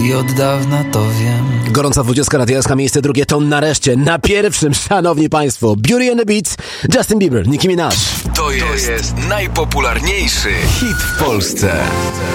i od dawna to wiem. Gorąca 20 Radia SK, miejsce drugie to nareszcie na pierwszym, szanowni państwo, Beauty and the Beat, Justin Bieber, Nicki Minaj. To jest najpopularniejszy hit w Polsce.